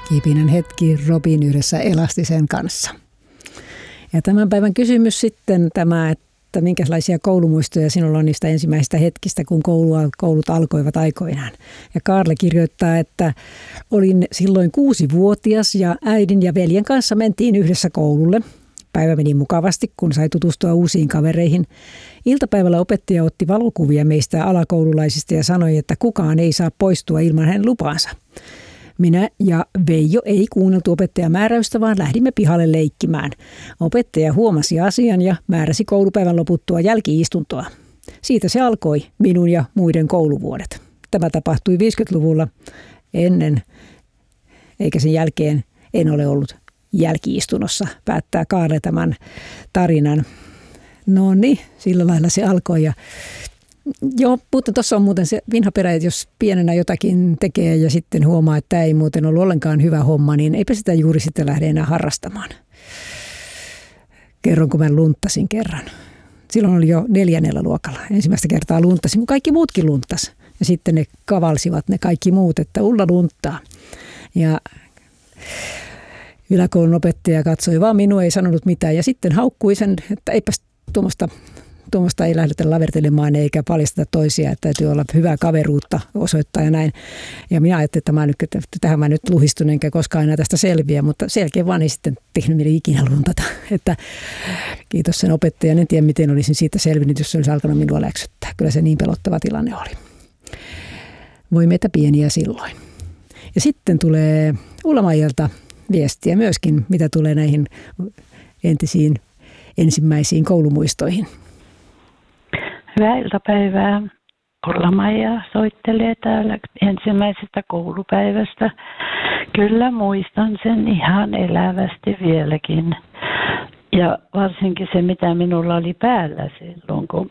Kipinän hetki Robin yhdessä Elastisen kanssa. Ja tämän päivän kysymys sitten tämä, että minkälaisia koulumuistoja sinulla on niistä ensimmäisistä hetkistä, kun koulut alkoivat aikoinaan. Ja Kaarle kirjoittaa, että olin silloin 6-vuotias ja äidin ja veljen kanssa mentiin yhdessä koululle. Päivä meni mukavasti, kun sai tutustua uusiin kavereihin. Iltapäivällä opettaja otti valokuvia meistä alakoululaisista ja sanoi, että kukaan ei saa poistua ilman hänen lupaansa. Minä ja Veijo ei kuunneltu opettajan määräystä, vaan lähdimme pihalle leikkimään. Opettaja huomasi asian ja määräsi koulupäivän loputtua jälki-istuntoa. Siitä se alkoi minun ja muiden kouluvuodet. Tämä tapahtui 50-luvulla ennen, eikä sen jälkeen en ole ollut jälki-istunnossa, päättää Kaarle tämän tarinan. No niin, sillä lailla se alkoi. Ja joo, mutta tuossa on muuten se vinha perä, että jos pienenä jotakin tekee ja sitten huomaa, että tämä ei muuten ollut ollenkaan hyvä homma, niin eipä sitä juuri sitten lähde enää harrastamaan. Kerron, kun mä lunttasin kerran. Silloin oli jo 4. luokalla. Ensimmäistä kertaa lunttasin, kun kaikki muutkin lunttas. Ja sitten ne kavalsivat ne kaikki muut, että Ulla lunttaa. Ja yläkoulun opettaja katsoi vaan minua, ei sanonut mitään. Ja sitten haukkui sen, että eipäs tuommoista ei lähdetä lavertelemaan eikä paljasteta toisia, että täytyy olla hyvää kaveruutta osoittaa ja näin. Ja minä ajattelin, että tähän mä nyt luhistun enkä koskaan enää tästä selviä, mutta selkeä vaan ei sitten tehnyt mieli ikinä luntata. Että kiitos sen opettajan, en tiedä miten olisin siitä selvinnyt, jos se olisi alkanut minua läksyttää. Kyllä se niin pelottava tilanne oli. Voi meitä pieniä silloin. Ja sitten tulee Ulla-Maijalta viestiä myöskin, mitä tulee näihin entisiin ensimmäisiin koulumuistoihin. Hyvää iltapäivää. Ulla-Maija soittelee täällä ensimmäisestä koulupäivästä. Kyllä muistan sen ihan elävästi vieläkin. Ja varsinkin se, mitä minulla oli päällä silloin, kun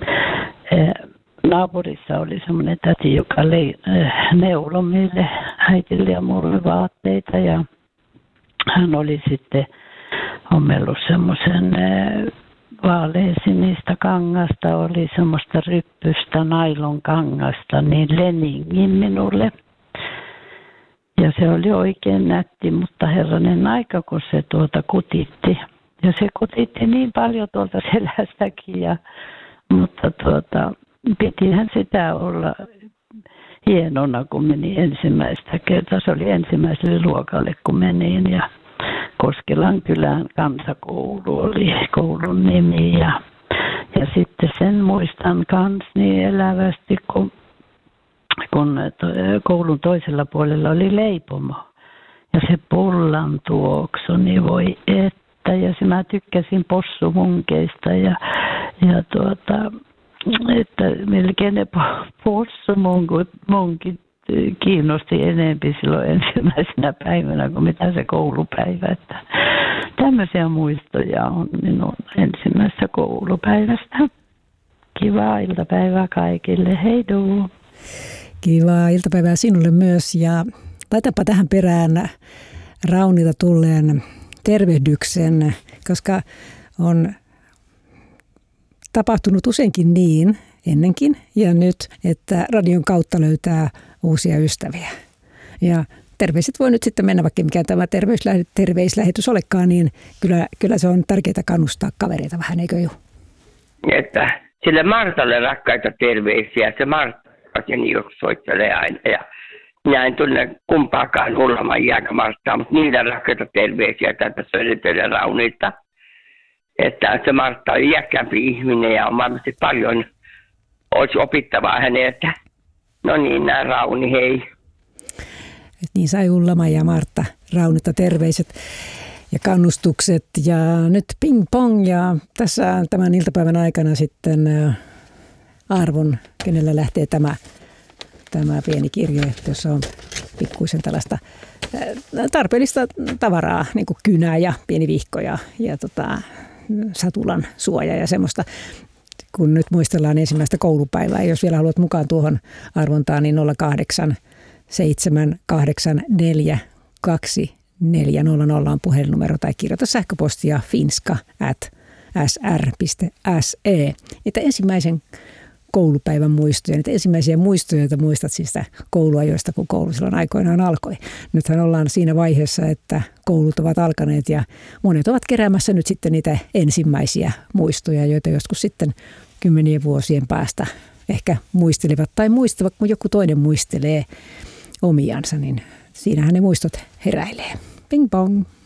naapurissa oli semmoinen täti, joka neuloi meille äitille ja mulle vaatteita. Ja hän oli sitten ommellut semmoisen vaaleasinistä kangasta, oli semmoista ryppystä nailon kangasta, niin Leningin minulle. Ja se oli oikein nätti, mutta herranen aika, kun se kutitti. Ja se kutitti niin paljon tuolta selästäkin, mutta pitihän sitä olla hienona, kun meni ensimmäistä kertaa. Se oli ensimmäiselle luokalle, kun menin ja Koskelan kylän kansakoulu oli koulun nimi ja sitten sen muistan kans niin elävästi, kun koulun toisella puolella oli leipomo ja se pullan tuoksu, niin voi että, ja mä tykkäsin possumunkeista ja että melkein ne possumunkit kiinnosti enempi silloin ensimmäisenä päivänä kuin mitä se koulupäivä. Että tämmöisiä muistoja on minun ensimmäisestä koulupäivästä. Kivaa iltapäivää kaikille. Heiduu! Kivaa iltapäivää sinulle myös ja laitapa tähän perään Raunilta tulleen tervehdyksen, koska on tapahtunut useinkin niin ennenkin ja nyt, että radion kautta löytää uusia ystäviä. Ja terveiset voi nyt sitten mennä, vaikka mikä tämä terveislähetys olekaan, niin kyllä se on tärkeää kannustaa kavereita vähän, eikö jo? Että sille Martalle rakkaita terveisiä, se Martta ja Nilkku soittelee aina. Ja minä en tunne kumpaakaan Ulla-Maijaa ja Marttaa, mutta niitä rakkaita terveisiä tätä Södertölä Raunilta. Että se Martta on iäkkäämpi ihminen ja on varmasti paljon olisi opittavaa häneltä. No niin, nämä Rauni, hei. Niin sai Ulla-Maija ja Martta Raunilta terveiset ja kannustukset. Ja nyt ping pong ja tässä tämän iltapäivän aikana sitten arvon, kenellä lähtee tämä pieni kirje, jossa on pikkuisen tällaista tarpeellista tavaraa, niin kuin kynä ja pieni vihko ja satulan suoja ja semmoista. Kun nyt muistellaan ensimmäistä koulupäivää, jos vielä haluat mukaan tuohon arvontaan, niin 08 784 2400 on puhelinnumero tai kirjoita sähköpostia finska@sr.se. Että ensimmäisen koulupäivän muistoja, niitä ensimmäisiä muistoja, joita muistat siis sitä kouluajoista, kun koulu silloin aikoinaan alkoi. Nythän ollaan siinä vaiheessa, että koulut ovat alkaneet ja monet ovat keräämässä nyt sitten niitä ensimmäisiä muistoja, joita joskus sitten 10 vuosien päästä ehkä muistelevat tai muistavat, kun joku toinen muistelee omiansa, niin siinähän ne muistot heräilee. Ping pong!